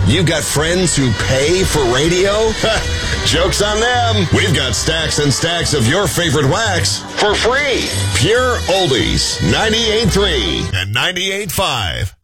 You got friends who pay for radio? Joke's on them. We've got stacks and stacks of your favorite wax for free. Pure Oldies, 98.3 and 98.5.